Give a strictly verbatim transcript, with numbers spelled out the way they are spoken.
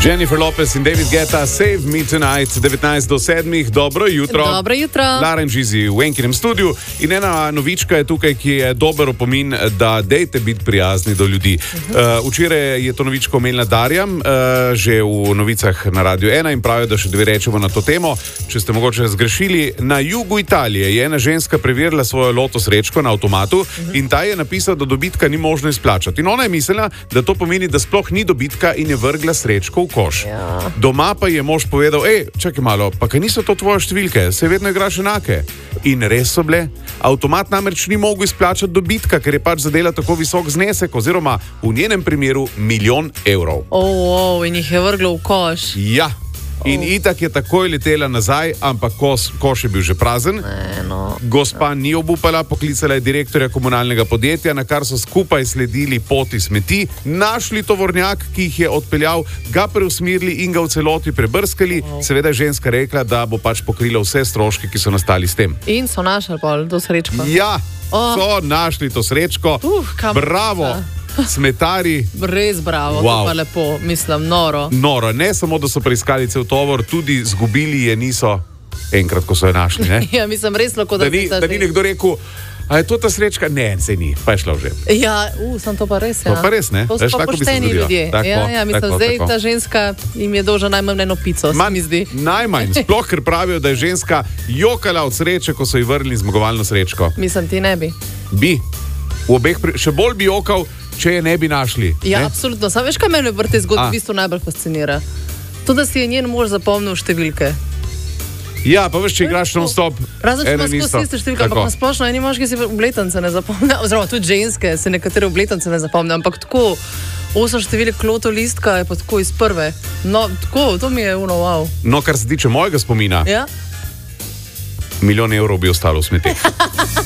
Jennifer Lopez in David Guetta, Save Me Tonight, devetnajst do sedmih, dobro jutro. Dobro jutro. Lara in Žizi v Enkinem studiu in ena novička je tukaj, ki je dober opomin, da dejte biti prijazni do ljudi. Uh, včeraj je to novičko omenila Darja, uh, že v novicah na Radiu ena in pravijo, da še dve rečemo na to temo. Če ste mogoče zgrešili, na jugu Italije je ena ženska preverila svojo loto srečko na avtomatu in ta je napisala, da dobitka ni možno izplačati. In ona je mislila, da to pomeni, da sploh ni dobitka in je vrgla srečko v koš. Ja. Doma pa je mož povedal, ej, čakaj malo, pa kaj niso to tvoje številke, se vedno igraš enake. In res so bile. Avtomat namreč ni mogel izplačati dobitka, ker je pač zadela tako visok znesek, oziroma v njenem primeru milijon evrov. Oh, oh, in jih je vrglo v koš. Ja. In oh. itak je takoj letela nazaj, ampak koš, koš je bil že prazen. E, no. Gospa ni obupala, poklicala je direktorja komunalnega podjetja, na kar so skupaj sledili poti smeti, našli tovornjak, ki jih je odpeljal, ga preusmerili in ga v celoti prebrskali. Oh. Seveda je ženska rekla, da bo pač pokrila vse stroške, ki so nastali s tem. In so našli pol to srečko. Ja, oh. so našli to srečko. Uh, Bravo! Smetari. Res bravo, wow. To pa lepo, mislim, noro. Noro, ne samo, da so preiskali cel tovor, tudi zgubili je niso enkrat, ko so jo našli. Ne? Ja, mislim, res lahko, da, da, ni, da ni nekdo rekel, a je to ta srečka? Ne, se ni, pa je šla že. Ja, uh, sem to pa res, ja. To pa res, ne? To so pa pošteni ljudje. Tako, ja, ja, mislim, tako, zdaj tako. Ta ženska jim je dolžna najmanj eno pico, Man, se mi zdi. Najmanj, sploh, ker pravijo, da je ženska jokala od sreče, ko so ji vrnili zmagovalno srečko. Mislim, ti ne bi. Bi. V obeh, pri... še bolj bi jokal, če je ne bi našli. Ja, ne? absolutno. Sam veš, kaj mene v tej zgodbi v bistvu najbolj fascinira? To, da si je njen mož zapomnil številke. Ja, pa veš, če igraš non-stop. Razen, če imaš skozi iste številke, ampak na splošno eni moški si obletance ne zapomne, oziroma tudi ženske se nekatere obletance ne zapomne, ampak tako osem številk loto listka je pa tako iz prve. No, tako, to mi je uno, wow. No, kar se tiče mojega spomina, ja? milijon evrov bi ostalo v smeteh.